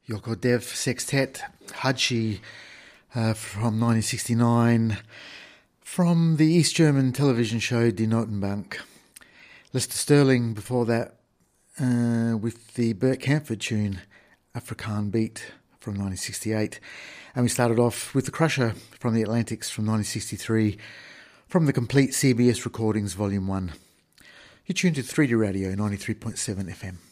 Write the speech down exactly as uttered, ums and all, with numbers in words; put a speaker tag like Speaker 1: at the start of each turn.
Speaker 1: Yoko Dev Sextet, Hadschi uh, from nineteen sixty-nine, from the East German television show Die Notenbank. Lester Sterling before that uh, with the Bert Kaempfert tune Afrikaan Beat from nineteen sixty-eight. And we started off with The Crusher from the Atlantics from nineteen sixty-three, from the complete C B S Recordings Volume one. You're tuned to three D Radio ninety-three point seven F M.